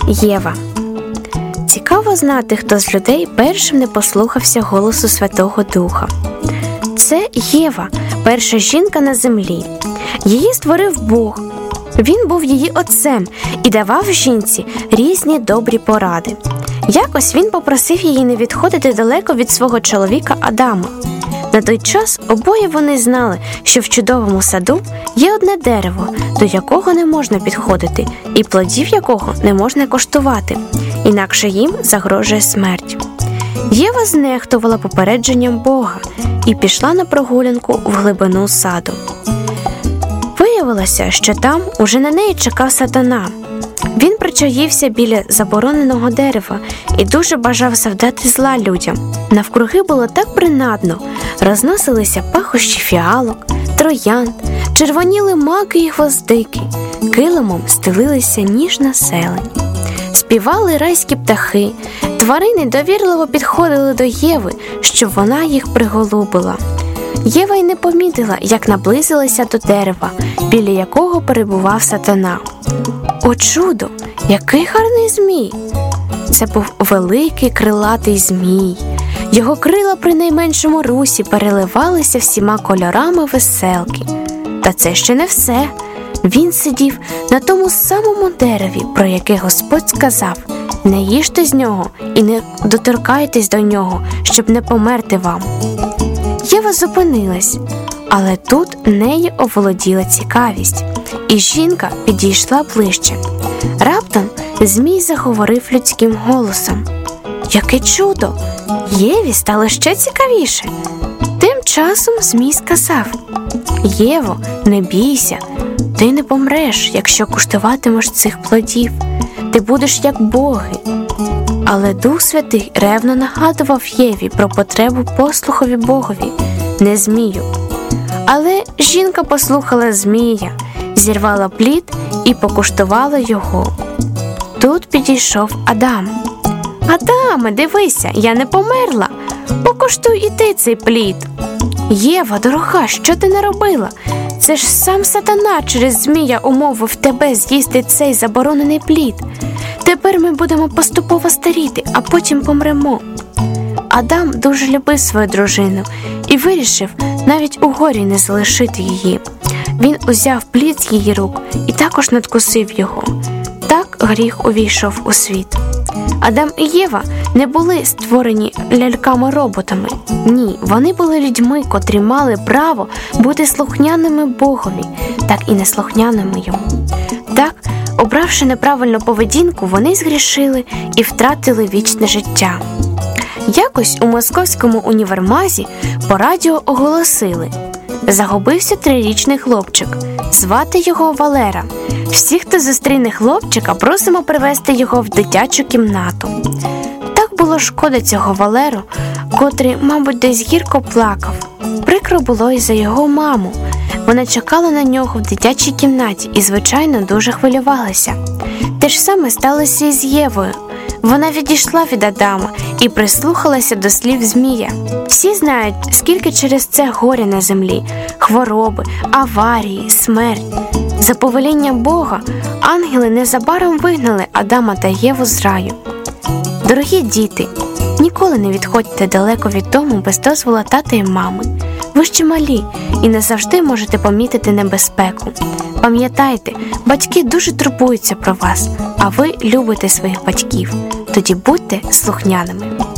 Єва. Цікаво знати, хто з людей першим не послухався голосу Святого Духа. Це Єва, перша жінка на землі. Її створив Бог. Він був її отцем і давав жінці різні добрі поради. Якось він попросив її не відходити далеко від свого чоловіка Адама. На той час обоє вони знали, що в чудовому саду є одне дерево, до якого не можна підходити, і плодів якого не можна коштувати, інакше їм загрожує смерть. Єва знехтувала попередженням Бога і пішла на прогулянку в глибину саду. Виявилося, що там уже на неї чекав сатана. Він причаївся біля забороненого дерева і дуже бажав завдати зла людям. Навкруги було так принадно, розносилися пахощі фіалок, троянд, червоніли маки і гвоздики, килимом стелилися ніжна зелень. Співали райські птахи, тварини довірливо підходили до Єви, щоб вона їх приголубила. Єва й не помітила, як наблизилася до дерева, біля якого перебував сатана. О чудо! Який гарний змій! Це був великий крилатий змій. Його крила при найменшому русі переливалися всіма кольорами веселки. Та це ще не все. Він сидів на тому самому дереві, про яке Господь сказав: «Не їжте з нього і не доторкайтесь до нього, щоб не померти вам». Єва зупинилась, але тут нею оволоділа цікавість, і жінка підійшла ближче. Раптом змій заговорив людським голосом. Яке чудо! Єві стало ще цікавіше. Тим часом змій сказав: «Єво, не бійся, ти не помреш, якщо куштуватимеш цих плодів. Ти будеш як боги». Але Дух Святий ревно нагадував Єві про потребу послухові Богові, не змію. Але жінка послухала змія, зірвала плід і покуштувала його. Тут підійшов Адам. «Адаме, дивися, я не померла. Покуштуй і ти цей плід». «Єва, дорога, що ти наробила? Це ж сам сатана через змія умовив тебе з'їсти цей заборонений плід. Тепер ми будемо поступово старіти, а потім помремо». Адам дуже любив свою дружину і вирішив навіть у горі не залишити її. Він узяв плід з її рук і також надкусив його. Так гріх увійшов у світ. Адам і Єва не були створені ляльками-роботами. Ні, вони були людьми, котрі мали право бути слухняними Богові, так і неслухняними йому. Так, обравши неправильну поведінку, вони згрішили і втратили вічне життя. Якось у московському універмазі по радіо оголосили: загубився 3-річний хлопчик, звати його Валера. Всіх, хто зустріне хлопчика, просимо привезти його в дитячу кімнату. Так було шкода цього Валеру, котрий, мабуть, десь гірко плакав. Прикро було і за його маму. Вона чекала на нього в дитячій кімнаті і, звичайно, дуже хвилювалася. Те ж саме сталося і з Євою. Вона відійшла від Адама і прислухалася до слів змія. Всі знають, скільки через це горя на землі, хвороби, аварії, смерть. За повелінням Бога ангели незабаром вигнали Адама та Єву з раю. Дорогі діти, ніколи не відходьте далеко від дому без дозволу тата і мами. Ви ще малі і не завжди можете помітити небезпеку. Пам'ятайте, батьки дуже турбуються про вас, а ви любите своїх батьків. Тоді будьте слухняними.